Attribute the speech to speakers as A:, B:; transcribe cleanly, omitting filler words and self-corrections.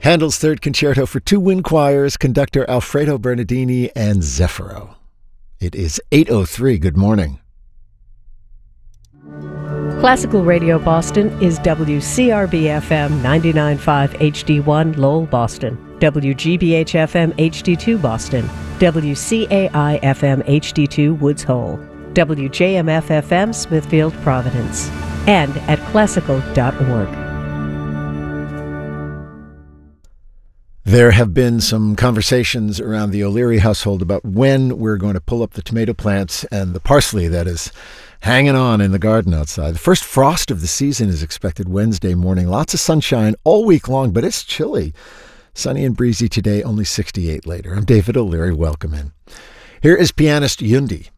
A: Handel's Third Concerto for two wind choirs, conductor Alfredo Bernardini and Zeffiro. It is 8:03. Good morning.
B: Classical Radio Boston is WCRB-FM 99.5 HD1 Lowell, Boston, WGBH-FM HD2 Boston, WCAI-FM HD2 Woods Hole, WJMF-FM Smithfield, Providence, and at classical.org.
A: There have been some conversations around the O'Leary household about when we're going to pull up the tomato plants and the parsley that is hanging on in the garden outside. The first frost of the season is expected Wednesday morning. Lots of sunshine all week long, but it's chilly. Sunny and breezy today, only 68 later. I'm David O'Leary. Welcome in. Here is pianist Yundi.